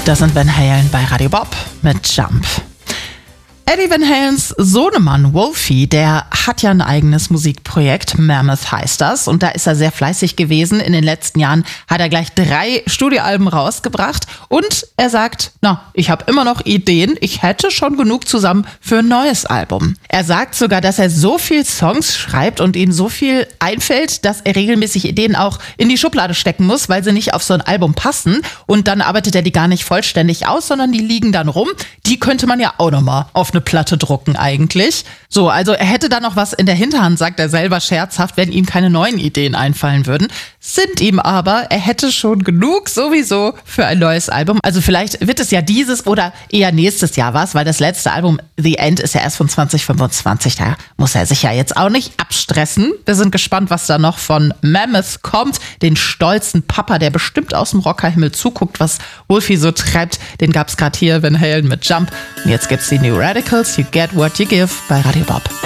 Das sind Van Halen bei Radio Bob mit Jump. Eddie Van Halens Sohnemann Wolfie, der hat ja ein eigenes Musikprojekt, Mammoth heißt das, und da ist er sehr fleißig gewesen. In den letzten Jahren hat er gleich 3 Studioalben rausgebracht und er sagt, ich habe immer noch Ideen, ich hätte schon genug zusammen für ein neues Album. Er sagt sogar, dass er so viel Songs schreibt und ihm so viel einfällt, dass er regelmäßig Ideen auch in die Schublade stecken muss, weil sie nicht auf so ein Album passen, und dann arbeitet er die gar nicht vollständig aus, sondern die liegen dann rum. Die könnte man ja auch nochmal auf eine Platte drucken eigentlich. So, also er hätte da noch was in der Hinterhand, sagt er selber scherzhaft, wenn ihm keine neuen Ideen einfallen würden. Sind ihm aber, er hätte schon genug sowieso für ein neues Album. Also vielleicht wird es ja dieses oder eher nächstes Jahr was, weil das letzte Album The End ist ja erst von 2025. Da muss er sich ja jetzt auch nicht abstressen. Wir sind gespannt, was da noch von Mammoth kommt. Den stolzen Papa, der bestimmt aus dem Rockerhimmel zuguckt, was Wolfie so treibt. Den gab's gerade hier, Van Halen mit Jump. Und jetzt gibt's die New Radicals, You Get What You Give bei Radio Bob.